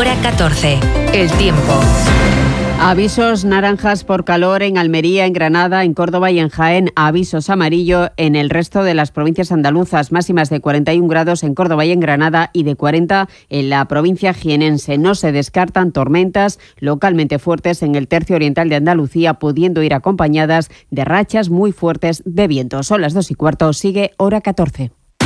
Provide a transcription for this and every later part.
Hora 14. El tiempo. Avisos naranjas por calor en Almería, en Granada, en Córdoba y en Jaén. Avisos amarillo en el resto de las provincias andaluzas. Máximas de 41 grados en Córdoba y en Granada y de 40 en la provincia jienense. No se descartan tormentas localmente fuertes en el tercio oriental de Andalucía, pudiendo ir acompañadas de rachas muy fuertes de viento. Son las 2:15. Sigue Hora 14.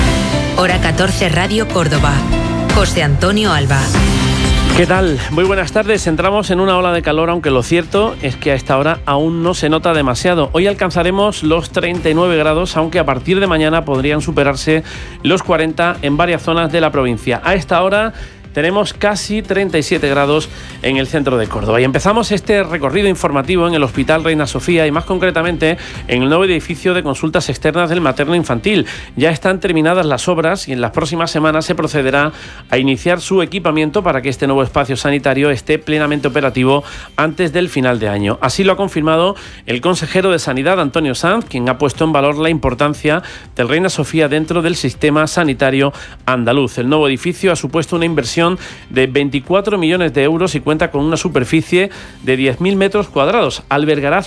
Hora 14 Radio Córdoba. José Antonio Alba. ¿Qué tal? Muy buenas tardes. Entramos en una ola de calor, aunque lo cierto es que a esta hora aún no se nota demasiado. Hoy alcanzaremos los 39 grados, aunque a partir de mañana podrían superarse los 40 en varias zonas de la provincia. A esta hora tenemos casi 37 grados en el centro de Córdoba. Y empezamos este recorrido informativo en el Hospital Reina Sofía y más concretamente en el nuevo edificio de consultas externas del materno-infantil. Ya están terminadas las obras y en las próximas semanas se procederá a iniciar su equipamiento para que este nuevo espacio sanitario esté plenamente operativo antes del final de año. Así lo ha confirmado el consejero de Sanidad, Antonio Sanz, quien ha puesto en valor la importancia del Reina Sofía dentro del sistema sanitario andaluz. El nuevo edificio ha supuesto una inversión de 24 millones de euros y cuenta con una superficie de 10.000 metros cuadrados. Albergará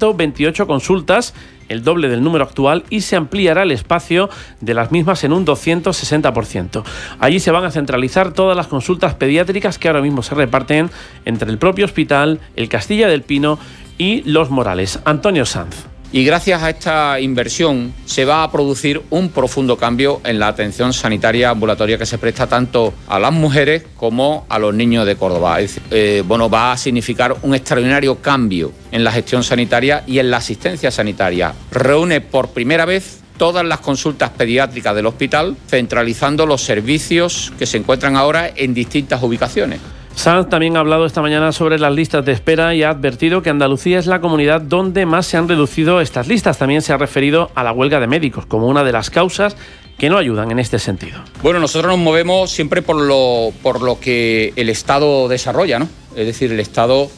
128 consultas, el doble del número actual, y se ampliará el espacio de las mismas en un 260%. Allí se van a centralizar todas las consultas pediátricas que ahora mismo se reparten entre el propio hospital, el Castilla del Pino y Los Morales. Antonio Sanz. Y gracias a esta inversión se va a producir un profundo cambio en la atención sanitaria ambulatoria que se presta tanto a las mujeres como a los niños de Córdoba. Es decir, va a significar un extraordinario cambio en la gestión sanitaria y en la asistencia sanitaria. Reúne por primera vez todas las consultas pediátricas del hospital, centralizando los servicios que se encuentran ahora en distintas ubicaciones. Sanz también ha hablado esta mañana sobre las listas de espera y ha advertido que Andalucía es la comunidad donde más se han reducido estas listas. También se ha referido a la huelga de médicos como una de las causas que no ayudan en este sentido. Bueno, nosotros nos movemos siempre por lo que el Estado desarrolla, ¿no? Es decir, el Estado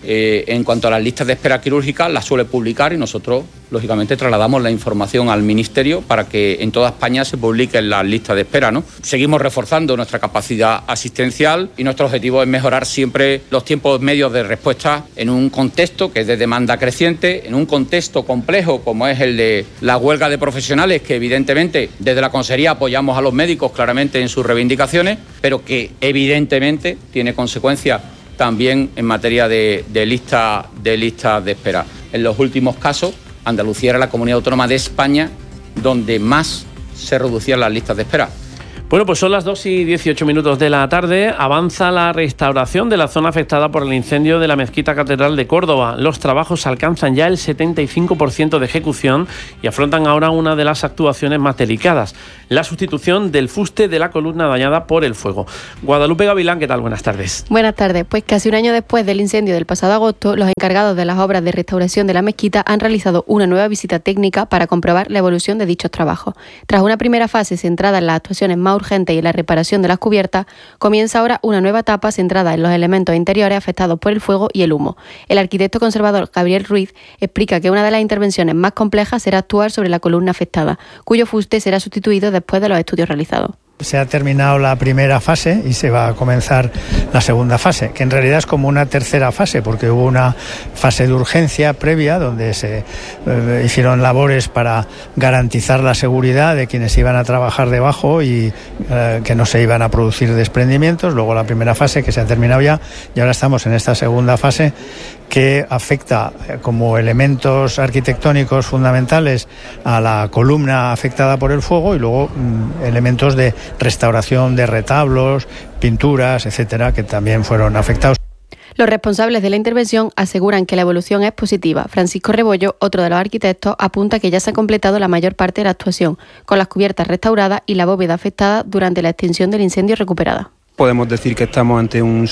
en cuanto a las listas de espera quirúrgicas las suele publicar y nosotros, lógicamente, trasladamos la información al Ministerio para que en toda España se publiquen las listas de espera, ¿no? Seguimos reforzando nuestra capacidad asistencial y nuestro objetivo es mejorar siempre los tiempos medios de respuesta en un contexto que es de demanda creciente, en un contexto complejo como es el de la huelga de profesionales, que evidentemente desde la Consejería apoyamos a los médicos claramente en sus reivindicaciones, pero que evidentemente tiene consecuencias también en materia de listas de espera. En los últimos casos, Andalucía era la comunidad autónoma de España donde más se reducían las listas de espera. Bueno, pues son las 2:18 de la tarde. Avanza la restauración de la zona afectada por el incendio de la Mezquita Catedral de Córdoba. Los trabajos alcanzan ya el 75% de ejecución y afrontan ahora una de las actuaciones más delicadas: la sustitución del fuste de la columna dañada por el fuego. Guadalupe Gavilán, ¿qué tal? Buenas tardes. Buenas tardes. Pues casi un año después del incendio del pasado agosto, los encargados de las obras de restauración de la mezquita han realizado una nueva visita técnica para comprobar la evolución de dichos trabajos. Tras una primera fase centrada en las actuaciones más urgente y la reparación de las cubiertas, comienza ahora una nueva etapa centrada en los elementos interiores afectados por el fuego y el humo. El arquitecto conservador Gabriel Ruiz explica que una de las intervenciones más complejas será actuar sobre la columna afectada, cuyo fuste será sustituido después de los estudios realizados. Se ha terminado la primera fase y se va a comenzar la segunda fase, que en realidad es como una tercera fase, porque hubo una fase de urgencia previa donde se hicieron labores para garantizar la seguridad de quienes iban a trabajar debajo y que no se iban a producir desprendimientos. Luego la primera fase, que se ha terminado ya, y ahora estamos en esta segunda fase, que afecta como elementos arquitectónicos fundamentales a la columna afectada por el fuego y luego elementos de restauración de retablos, pinturas, etcétera, que también fueron afectados. Los responsables de la intervención aseguran que la evolución es positiva. Francisco Rebollo, otro de los arquitectos, apunta que ya se ha completado la mayor parte de la actuación, con las cubiertas restauradas y la bóveda afectada durante la extinción del incendio recuperada. Podemos decir que estamos ante un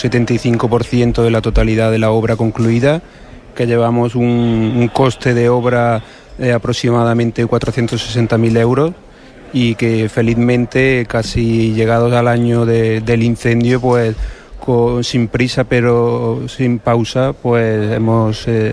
75% de la totalidad de la obra concluida, que llevamos un coste de obra de aproximadamente 460.000 euros y que felizmente casi llegados al año del incendio, pues sin prisa pero sin pausa, pues hemos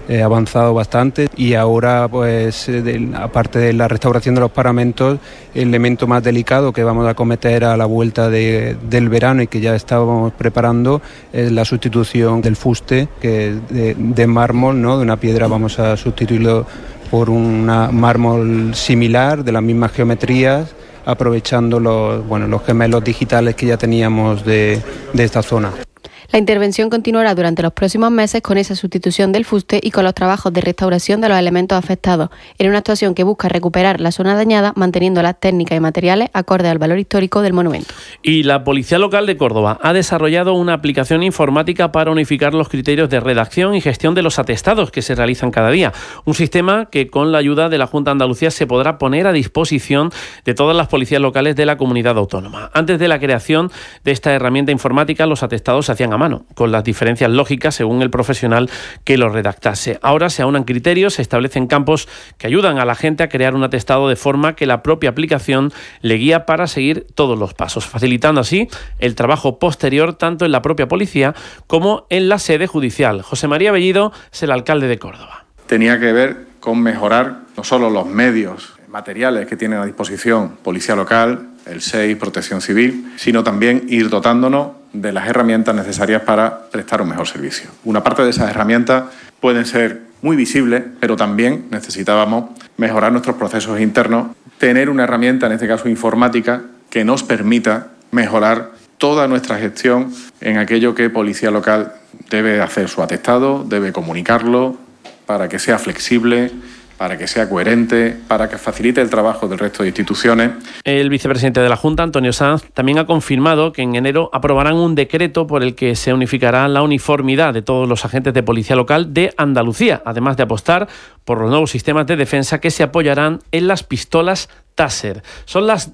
avanzado bastante y ahora, pues, aparte de la restauración de los paramentos, el elemento más delicado que vamos a acometer a la vuelta del verano y que ya estábamos preparando es la sustitución del fuste, que de mármol, ¿no? De una piedra vamos a sustituirlo por un mármol similar, de las mismas geometrías, aprovechando los gemelos digitales que ya teníamos de esta zona. La intervención continuará durante los próximos meses con esa sustitución del fuste y con los trabajos de restauración de los elementos afectados, en una actuación que busca recuperar la zona dañada, manteniendo las técnicas y materiales acordes al valor histórico del monumento. Y la Policía Local de Córdoba ha desarrollado una aplicación informática para unificar los criterios de redacción y gestión de los atestados que se realizan cada día. Un sistema que, con la ayuda de la Junta de Andalucía, se podrá poner a disposición de todas las policías locales de la comunidad autónoma. Antes de la creación de esta herramienta informática, los atestados se hacían a mano, con las diferencias lógicas según el profesional que los redactase. Ahora se aunan criterios, se establecen campos que ayudan a la gente a crear un atestado de forma que la propia aplicación le guía para seguir todos los pasos, facilitando así el trabajo posterior tanto en la propia policía como en la sede judicial. José María Bellido es el alcalde de Córdoba. Tenía que ver con mejorar no solo los medios materiales que tiene a disposición Policía Local, el SEI, Protección Civil, sino también ir dotándonos de las herramientas necesarias para prestar un mejor servicio. Una parte de esas herramientas pueden ser muy visibles, pero también necesitábamos mejorar nuestros procesos internos, tener una herramienta, en este caso informática, que nos permita mejorar toda nuestra gestión en aquello que Policía Local debe hacer su atestado, debe comunicarlo para que sea flexible, para que sea coherente, para que facilite el trabajo del resto de instituciones. El vicepresidente de la Junta, Antonio Sanz, también ha confirmado que en enero aprobarán un decreto por el que se unificará la uniformidad de todos los agentes de Policía Local de Andalucía, además de apostar por los nuevos sistemas de defensa que se apoyarán en las pistolas Taser. Son las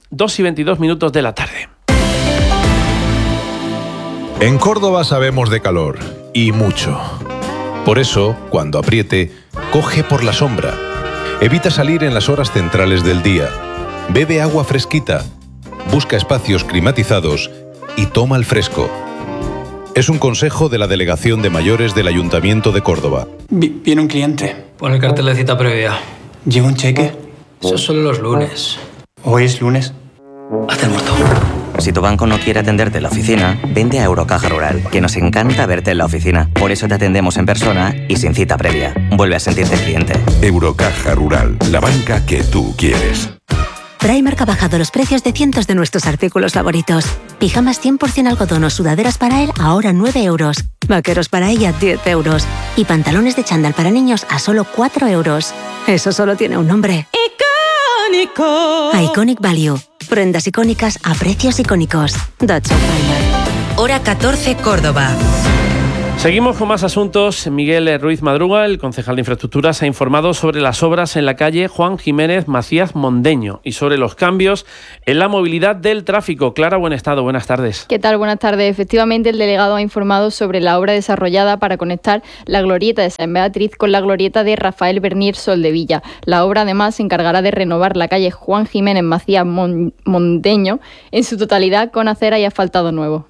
2:22 de la tarde. En Córdoba sabemos de calor, y mucho. Por eso, cuando apriete, coge por la sombra. Evita salir en las horas centrales del día. Bebe agua fresquita. Busca espacios climatizados y toma el fresco. Es un consejo de la Delegación de Mayores del Ayuntamiento de Córdoba. Viene un cliente. Pon el cartel de cita previa. ¿Lleva un cheque? Eso es solo los lunes. ¿Hoy es lunes? Hazte el muerto. Si tu banco no quiere atenderte en la oficina, vente a Eurocaja Rural, que nos encanta verte en la oficina. Por eso te atendemos en persona y sin cita previa. Vuelve a sentirte cliente. Eurocaja Rural, la banca que tú quieres. Primark ha bajado los precios de cientos de nuestros artículos favoritos. Pijamas 100% algodón o sudaderas para él a ahora 9 euros. Vaqueros para ella 10 euros. Y pantalones de chándal para niños a solo 4 euros. Eso solo tiene un nombre. ¡Icónico! Iconic Value. Prendas icónicas a precios icónicos. That's Primark. Hora 14, Córdoba. Seguimos con más asuntos. Miguel Ruiz Madruga, el concejal de Infraestructuras, ha informado sobre las obras en la calle Juan Jiménez Macías Mondeño y sobre los cambios en la movilidad del tráfico. Clara Buenestado, buenas tardes. ¿Qué tal? Buenas tardes. Efectivamente, el delegado ha informado sobre la obra desarrollada para conectar la glorieta de San Beatriz con la glorieta de Rafael Bernier Soldevilla. La obra, además, se encargará de renovar la calle Juan Jiménez Macías Mondeño en su totalidad con acera y asfaltado nuevo.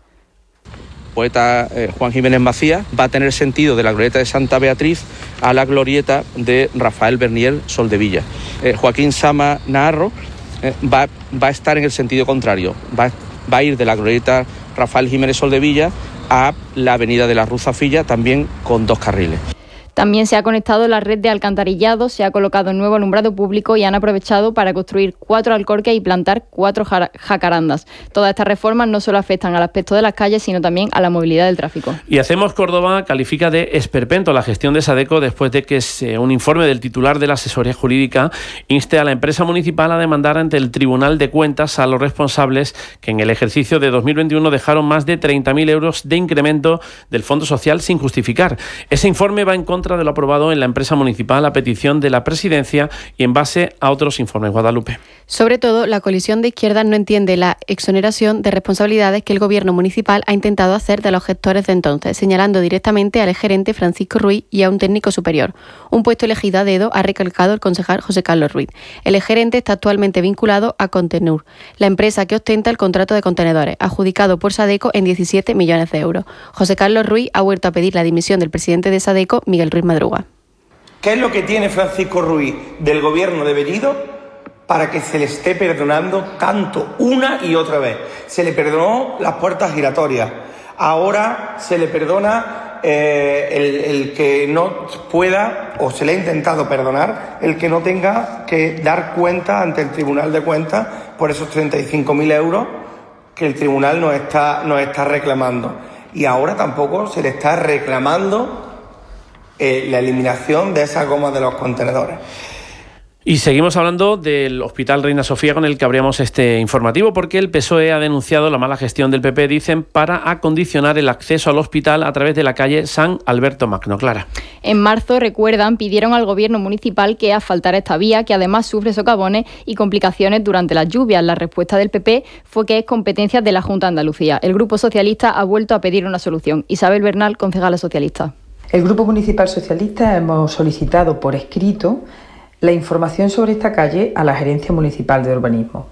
Poeta Juan Jiménez Macías va a tener sentido de la glorieta de Santa Beatriz a la glorieta de Rafael Bernier Soldevilla. Joaquín Sama Naharro va a estar en el sentido contrario, va a ir de la glorieta Rafael Jiménez Soldevilla a la avenida de la Ruzafilla, también con 2 carriles. También se ha conectado la red de alcantarillado, se ha colocado nuevo alumbrado público y han aprovechado para construir 4 alcorques y plantar 4 jacarandas. Todas estas reformas no solo afectan al aspecto de las calles, sino también a la movilidad del tráfico. Y Hacemos Córdoba califica de esperpento la gestión de Sadeco después de que un informe del titular de la asesoría jurídica inste a la empresa municipal a demandar ante el Tribunal de Cuentas a los responsables que en el ejercicio de 2021 dejaron más de 30.000 euros de incremento del Fondo Social sin justificar. Ese informe va en contra de lo aprobado en la empresa municipal a petición de la presidencia y en base a otros informes. Guadalupe. Sobre todo, la coalición de izquierdas no entiende la exoneración de responsabilidades que el gobierno municipal ha intentado hacer de los gestores de entonces, señalando directamente al gerente Francisco Ruiz y a un técnico superior. Un puesto elegido a dedo, ha recalcado el concejal José Carlos Ruiz. El gerente está actualmente vinculado a Contenur, la empresa que ostenta el contrato de contenedores, adjudicado por Sadeco en 17 millones de euros. José Carlos Ruiz ha vuelto a pedir la dimisión del presidente de Sadeco, Miguel Ángel Ruiz Madruga. ¿Qué es lo que tiene Francisco Ruiz del gobierno de Bellido para que se le esté perdonando tanto una y otra vez? Se le perdonó las puertas giratorias, ahora se le perdona el que no pueda, o se le ha intentado perdonar, el que no tenga que dar cuenta ante el Tribunal de Cuentas por esos 35.000 euros que el Tribunal nos está reclamando. Y ahora tampoco se le está reclamando la eliminación de esas gomas de los contenedores. Y seguimos hablando del Hospital Reina Sofía, con el que abríamos este informativo, porque el PSOE ha denunciado la mala gestión del PP, dicen, para acondicionar el acceso al hospital a través de la calle San Alberto Magno. Clara. En marzo, recuerdan, pidieron al gobierno municipal que asfaltara esta vía, que además sufre socavones y complicaciones durante las lluvias. La respuesta del PP fue que es competencia de la Junta de Andalucía. El Grupo Socialista ha vuelto a pedir una solución. Isabel Bernal, concejala socialista. El Grupo Municipal Socialista hemos solicitado por escrito la información sobre esta calle a la Gerencia Municipal de Urbanismo.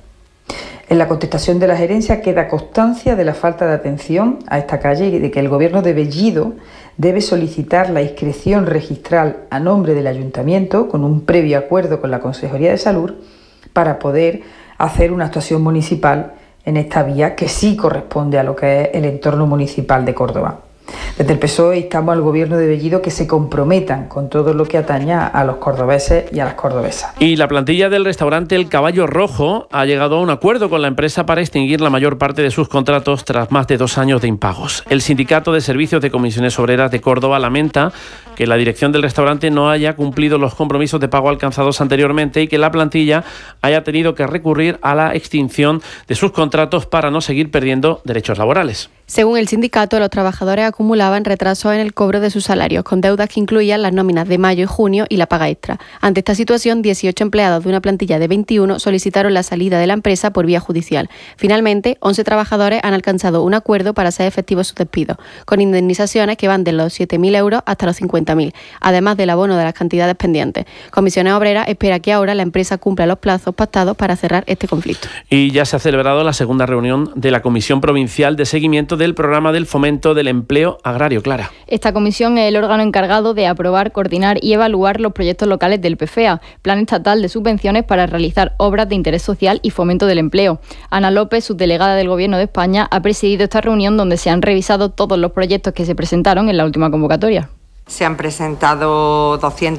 En la contestación de la gerencia queda constancia de la falta de atención a esta calle y de que el Gobierno de Bellido debe solicitar la inscripción registral a nombre del Ayuntamiento con un previo acuerdo con la Consejería de Salud para poder hacer una actuación municipal en esta vía que sí corresponde a lo que es el entorno municipal de Córdoba. Desde el PSOE instamos al Gobierno de Bellido que se comprometan con todo lo que atañe a los cordobeses y a las cordobesas. Y la plantilla del restaurante El Caballo Rojo ha llegado a un acuerdo con la empresa para extinguir la mayor parte de sus contratos tras más de 2 años de impagos. El Sindicato de Servicios de Comisiones Obreras de Córdoba lamenta que la dirección del restaurante no haya cumplido los compromisos de pago alcanzados anteriormente y que la plantilla haya tenido que recurrir a la extinción de sus contratos para no seguir perdiendo derechos laborales. Según el sindicato, los trabajadores acumulaban retrasos en el cobro de sus salarios, con deudas que incluían las nóminas de mayo y junio y la paga extra. Ante esta situación, 18 empleados de una plantilla de 21 solicitaron la salida de la empresa por vía judicial. Finalmente, 11 trabajadores han alcanzado un acuerdo para hacer efectivos sus despidos, con indemnizaciones que van de los 7.000 euros hasta los 50.000, además del abono de las cantidades pendientes. Comisiones Obreras espera que ahora la empresa cumpla los plazos pactados para cerrar este conflicto. Y ya se ha celebrado la segunda reunión de la Comisión Provincial de Seguimiento del Programa del Fomento del Empleo Agrario. Clara. Esta comisión es el órgano encargado de aprobar, coordinar y evaluar los proyectos locales del PFEA, Plan Estatal de Subvenciones para realizar obras de interés social y fomento del empleo. Ana López, subdelegada del Gobierno de España, ha presidido esta reunión donde se han revisado todos los proyectos que se presentaron en la última convocatoria. Se han presentado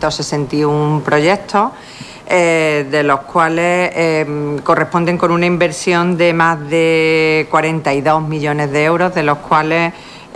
261 proyectos, de los cuales corresponden con una inversión de más de 42 millones de euros, de los cuales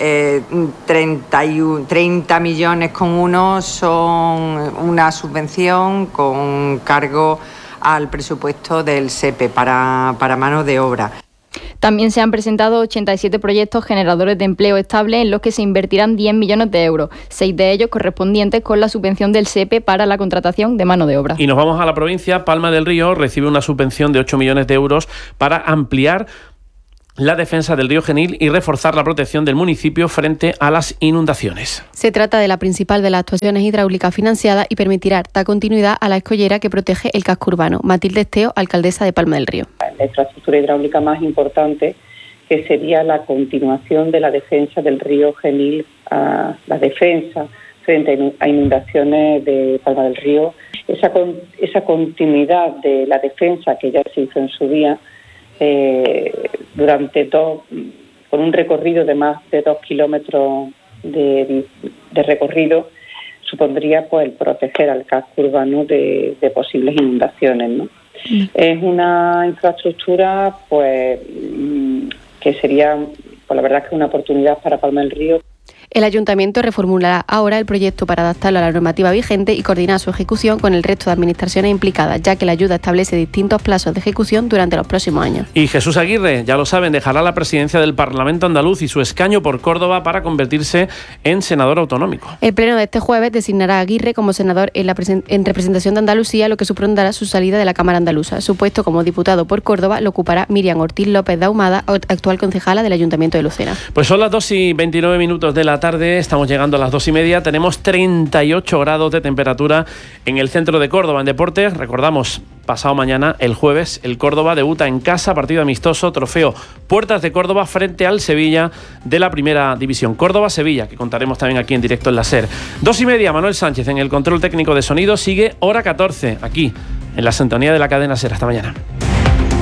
30 millones con uno son una subvención con cargo al presupuesto del SEPE para mano de obra. También se han presentado 87 proyectos generadores de empleo estable en los que se invertirán 10 millones de euros, 6 de ellos correspondientes con la subvención del SEPE para la contratación de mano de obra. Y nos vamos a la provincia. Palma del Río recibe una subvención de 8 millones de euros para ampliar la defensa del río Genil y reforzar la protección del municipio frente a las inundaciones. Se trata de la principal de las actuaciones hidráulicas financiadas y permitirá dar continuidad a la escollera que protege el casco urbano. Matilde Esteo, alcaldesa de Palma del Río. La infraestructura hidráulica más importante, que sería la continuación de la defensa del río Genil, la defensa frente a inundaciones de Palma del Río. Esa continuidad de la defensa que ya se hizo en su día, con un recorrido de más de 2 kilómetros de recorrido, supondría pues el proteger al casco urbano de posibles inundaciones, ¿no? Es una infraestructura pues que sería, pues la verdad es que una oportunidad para Palma del Río. El Ayuntamiento reformulará ahora el proyecto para adaptarlo a la normativa vigente y coordinar su ejecución con el resto de administraciones implicadas, ya que la ayuda establece distintos plazos de ejecución durante los próximos años. Y Jesús Aguirre, ya lo saben, dejará la presidencia del Parlamento andaluz y su escaño por Córdoba para convertirse en senador autonómico. El pleno de este jueves designará a Aguirre como senador en representación de Andalucía, lo que supondrá su salida de la Cámara Andaluza. Su puesto como diputado por Córdoba lo ocupará Miriam Ortiz López de Ahumada, actual concejala del Ayuntamiento de Lucena. Pues son las 2:29 de la tarde. tarde, estamos llegando a las 2:30, tenemos 38 grados de temperatura en el centro de Córdoba. En deportes, recordamos, pasado mañana, el jueves, el Córdoba debuta en casa, partido amistoso, trofeo Puertas de Córdoba frente al Sevilla de la primera división. Córdoba-Sevilla, que contaremos también aquí en directo en la SER. 2:30, Manuel Sánchez en el control técnico de sonido, sigue Hora 14, aquí, en la sintonía de la cadena SER. Hasta mañana.